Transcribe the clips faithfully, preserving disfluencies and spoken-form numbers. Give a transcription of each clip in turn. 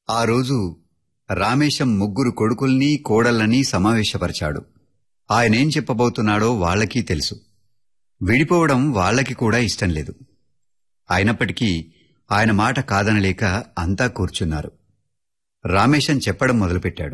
ఆ రోజు రామేశం ముగ్గురు కొడుకుల్ని కోడళ్లని సమావేశపరిచాడు. ఆయనేం చెప్పబోతున్నాడో వాళ్లకీ తెలుసు. విడిపోవడం వాళ్లకి కూడా ఇష్టం లేదు. అయినప్పటికీ ఆయన మాట కాదనలేక అంతా కూర్చున్నారు. రామేశం చెప్పడం మొదలుపెట్టాడు.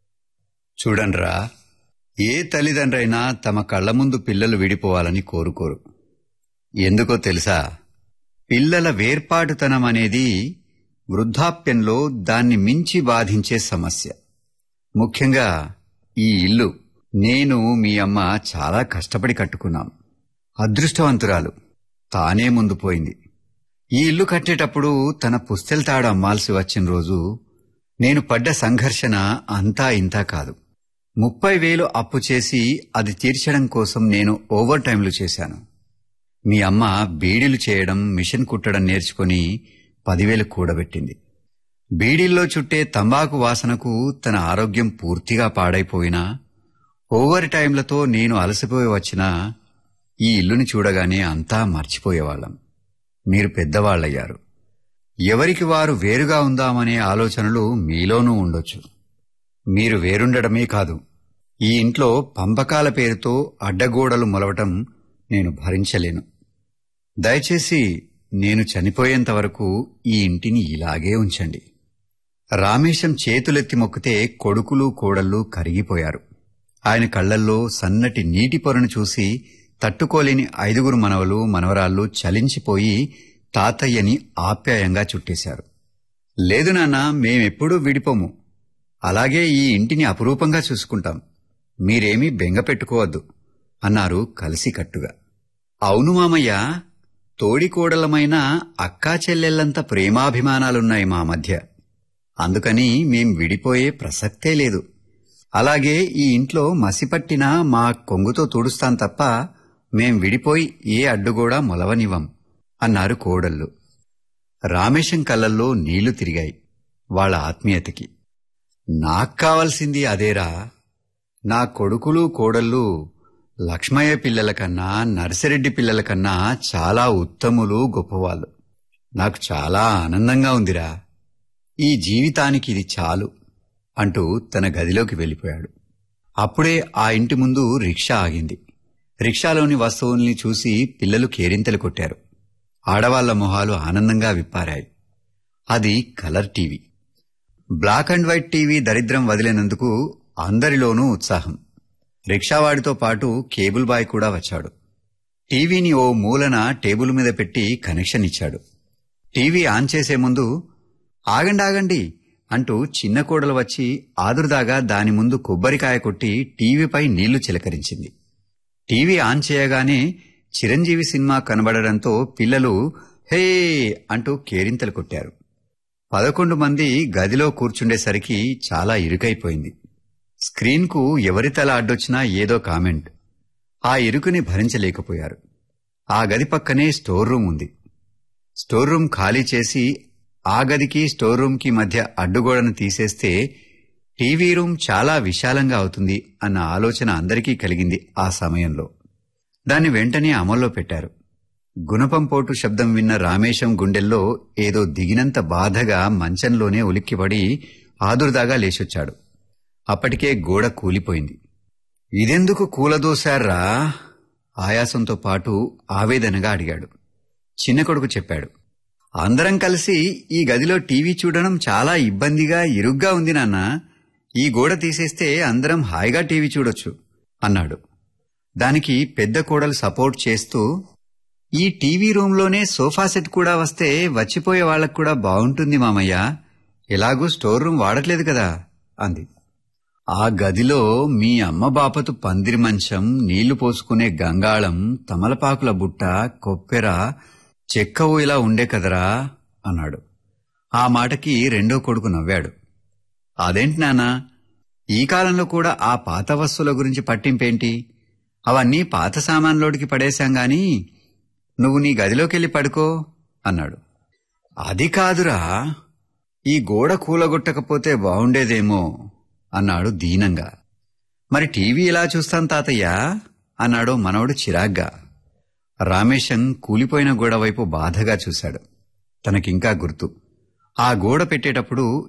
చూడండ్రా, ఏ తల్లిదండ్రైనా తమ కళ్ల ముందు పిల్లలు విడిపోవాలని కోరుకోరు. ఎందుకో తెలుసా? పిల్లల వేర్పాటుతనం అనేది వృద్ధాప్యంలో దాన్ని మించి బాధించే సమస్య. ముఖ్యంగా ఈ ఇల్లు నేను మీ అమ్మ చాలా కష్టపడి కట్టుకున్నాం. అదృష్టవంతురాలు తానే ముందు పోయింది. ఈ ఇల్లు కట్టేటప్పుడు తన పుస్తెలతాడు అమ్మాల్సి వచ్చిన రోజు నేను పడ్డ సంఘర్షణ అంతా ఇంతా కాదు. ముప్పై వేలు అప్పు చేసి అది తీర్చడం కోసం నేను ఓవర్ టైంలు చేశాను. మీ అమ్మ బీడీలు చేయడం, మిషన్ కుట్టడం నేర్చుకుని పదివేలు కూడబెట్టింది. బీడీల్లో చుట్టే తంబాకు వాసనకు తన ఆరోగ్యం పూర్తిగా పాడైపోయినా, ఓవర్ టైంలతో నేను అలసిపోయి వచ్చినా ఈ ఇల్లుని చూడగానే అంతా మర్చిపోయేవాళ్లం. మీరు పెద్దవాళ్లయ్యారు. ఎవరికి వారు వేరుగా ఉందామనే ఆలోచనలు మీలోనూ ఉండొచ్చు. మీరు వేరుండడమే కాదు, ఈ ఇంట్లో పంపకాల పేరుతో అడ్డగోడలు మొలవటం నేను భరించలేను. దయచేసి నేను చనిపోయేంత వరకు ఈ ఇంటిని ఇలాగే ఉంచండి. రామేశం చేతులెత్తి మొక్కితే కొడుకులు కోడళ్ళు కరిగిపోయారు. ఆయన కళ్లల్లో సన్నటి నీటి పొరను చూసి తట్టుకోలేని ఐదుగురు మనవలు మనవరాళ్లు చలించిపోయి తాతయ్యని ఆప్యాయంగా చుట్టేశారు. లేదు నాన్న, మేమెప్పుడూ విడిపోము. అలాగే ఈ ఇంటిని అపురూపంగా చూసుకుంటాం. మీరేమీ బెంగ పెట్టుకోవద్దు అన్నారు కలిసికట్టుగా. అవును మామయ్య, తోడికోడలమైన అక్కా చెల్లెళ్లంత ప్రేమాభిమానాలున్నాయి మా మధ్య. అందుకని మేం విడిపోయే ప్రసక్తే లేదు. అలాగే ఈ ఇంట్లో మసిపట్టినా మా కొంగుతో తుడుస్తాం తప్ప మేం విడిపోయి ఏ అడ్డుగోడా మొలవనివ్వం అన్నారు కోడళ్ళు. రామేశం కళ్ళల్లో నీళ్లు తిరిగాయి వాళ్ల ఆత్మీయతకి. నాక్కావలసింది అదేరా. నా కొడుకులు కోడళ్ళు లక్ష్మయ్య పిల్లల కన్నా, నర్సిరెడ్డి పిల్లల కన్నా చాలా ఉత్తములు, గొప్పవాళ్లు. నాకు చాలా ఆనందంగా ఉందిరా. ఈ జీవితానికి ఇది చాలు అంటూ తన గదిలోకి వెళ్ళిపోయాడు. అప్పుడే ఆ ఇంటి ముందు రిక్షా ఆగింది. రిక్షాలోని వస్తువుల్ని చూసి పిల్లలు కేరింతలు కొట్టారు. ఆడవాళ్ల మొహాలు ఆనందంగా విప్పారాయి. అది colour TV. Black and white TV దరిద్రం వదిలేనందుకు అందరిలోనూ ఉత్సాహం. రిక్షావాడితో పాటు కేబుల్ బాయ్ కూడా వచ్చాడు. టీవీని ఓ మూలన టేబుల్ మీద పెట్టి కనెక్షన్ ఇచ్చాడు. టీవీ ఆన్ చేసే ముందు ఆగండి ఆగండి అంటూ చిన్న కోడలు వచ్చి ఆదురుదాగా దాని ముందు కొబ్బరికాయ కొట్టి టీవీపై నీళ్లు చిలకరించింది. టీవీ ఆన్ చేయగానే చిరంజీవి సినిమా కనబడడంతో పిల్లలు హే అంటూ కేరింతలు కొట్టారు. పదకొండు మంది గదిలో కూర్చుండేసరికి చాలా ఇరుకైపోయింది. స్క్రీన్కు ఎవరి తల అడ్డొచ్చినా ఏదో కామెంట్. ఆ ఇరుకుని భరించలేకపోయారు. ఆ గది పక్కనే స్టోర్ రూమ్ ఉంది. స్టోర్ రూమ్ ఖాళీ చేసి ఆ గదికి స్టోర్ రూమ్కి మధ్య అడ్డుగోడను తీసేస్తే టీవీ రూమ్ చాలా విశాలంగా అవుతుంది అన్న ఆలోచన అందరికీ కలిగింది. ఆ సమయంలో దాన్ని వెంటనే అమల్లో పెట్టారు. గుణపంపోటు శబ్దం విన్న రామేశం గుండెల్లో ఏదో దిగినంత బాధగా మంచంలోనే ఉలిక్కిపడి ఆదుర్దాగా లేచొచ్చాడు. అప్పటికే గోడ కూలిపోయింది. ఇదెందుకు కూలదోశారా? ఆయాసంతో పాటు ఆవేదనగా అడిగాడు. చిన్న కొడుకు చెప్పాడు. అందరం కలిసి ఈ గదిలో టీవీ చూడడం చాలా ఇబ్బందిగా, ఇరుగ్గా ఉంది నాన్న. ఈ గోడ తీసేస్తే అందరం హాయిగా టీవీ చూడొచ్చు అన్నాడు. దానికి పెద్ద కోడలు సపోర్ట్ చేస్తూ, ఈ టీవీ రూంలోనే సోఫా సెట్ కూడా వస్తే వచ్చిపోయే వాళ్లకు కూడా బాగుంటుంది మామయ్య. ఎలాగూ స్టోర్ రూమ్ వాడట్లేదు కదా అంది. ఆ గదిలో మీ అమ్మ బాపతు పందిరి మంచం, నీళ్లు పోసుకునే గంగాళం, తమలపాకుల బుట్ట, కొప్పెర, చెక్కవు ఇలా ఉండే కదరా అన్నాడు. ఆ మాటకి రెండో కొడుకు నవ్వాడు. అదేంటి నాన్న, ఈ కాలంలో కూడా ఆ పాత వస్తువుల గురించి పట్టింపేంటి? అవన్నీ పాత సామాన్లోడికి పడేశాం గాని నువ్వు నీ గదిలోకెళ్ళి పడుకో అన్నాడు. అది కాదురా, ఈ గోడ కూలగొట్టకపోతే బావుండేదేమో అన్నాడు దీనంగా. మరి టీవీ ఎలా చూస్తాం తాతయ్య అన్నాడు మనవడు చిరాగ్గా. రామేశం కూలిపోయిన గోడ వైపు బాధగా చూశాడు. తనకింకా గుర్తు, ఆ గోడ పెట్టేటప్పుడు